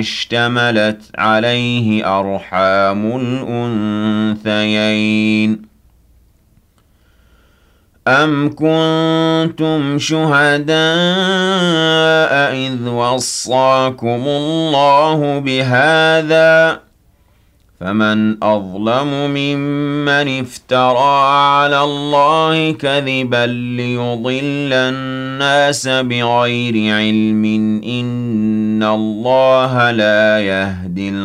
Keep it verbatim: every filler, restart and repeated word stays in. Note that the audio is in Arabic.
اشتملت عليه أرحام الأنثيين أم كنتم شهداء إذ وصاكم الله بهذا فمن أظلم ممن افترى على الله كذبا ليضل الناس بغير علم إن الله لا يهدي